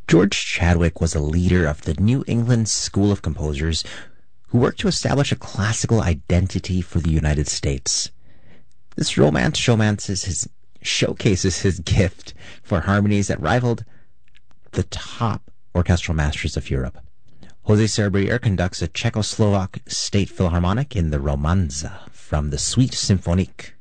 George Chadwick was a leader of the New England School of Composers who worked to establish a classical identity for the United States. This showcases his gift for harmonies that rivaled the top orchestral masters of Europe. Jose Serbrier conducts a Czechoslovak State Philharmonic in the Romanza from the Suite Symphonique.